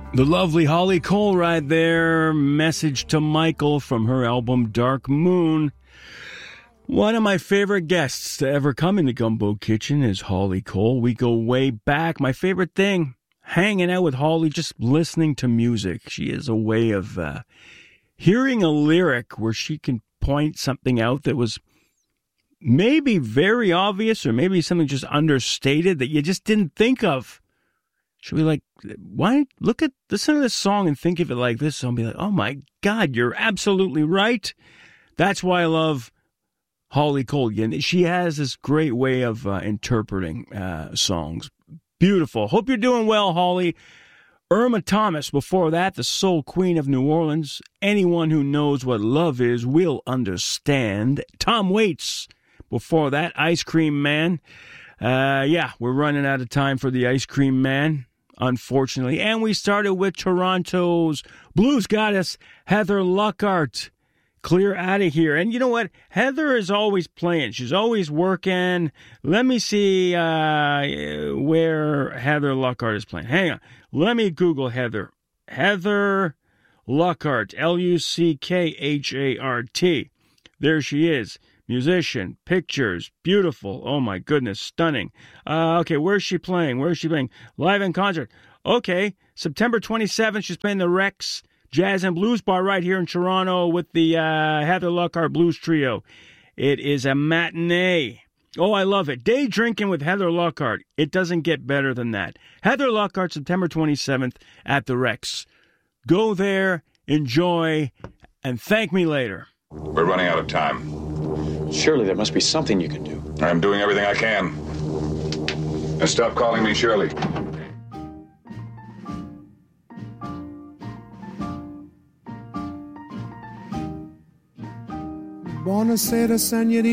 The lovely Holly Cole right there. Message to Michael from her album Dark Moon. One of my favorite guests to ever come in the Gumbo Kitchen is Holly Cole. We go way back. My favorite thing, hanging out with Holly, just listening to music. She has a way of hearing a lyric where she can point something out that was maybe very obvious or maybe something just understated that you just didn't think of. She'll be like, why? Listen to this song and think of it like this. So I'll be like, oh my God, you're absolutely right. That's why I love Holly Cole. Again, she has this great way of interpreting songs. Beautiful. Hope you're doing well, Holly. Irma Thomas, before that, the soul queen of New Orleans. Anyone who knows what love is will understand. Tom Waits, before that, Ice Cream Man. We're running out of time for the Ice Cream Man, unfortunately. And we started with Toronto's blues goddess, Heather Lockhart. Clear out of here. And you know what? Heather is always playing. She's always working. Let me see where Heather Lockhart is playing. Hang on. Let me Google Heather. Heather Lockhart. Luckhart. There she is. Musician. Pictures. Beautiful. Oh my goodness. Stunning. Okay, where's she playing? Live in concert. Okay, September 27th, she's playing the Rex Jazz and Blues Bar right here in Toronto with the Heather Lockhart Blues Trio. It is a matinee. Oh, I love it. Day drinking with Heather Lockhart. It doesn't get better than that. Heather Lockhart, September 27th at the Rex. Go there, enjoy, and thank me later. We're running out of time. Surely there must be something you can do. I'm doing everything I can. And stop calling me Shirley. Buonasera, signorina.